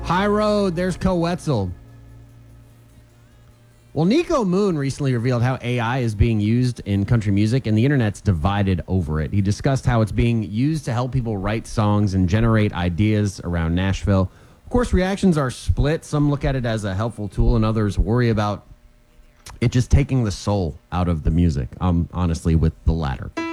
High Road, there's Coetzel. Well, Nico Moon recently revealed how AI is being used in country music, and the internet's divided over it. He discussed how it's being used to help people write songs and generate ideas around Nashville. Of course, reactions are split. Some look at it as a helpful tool, and others worry about it just taking the soul out of the music. I'm honestly with the latter.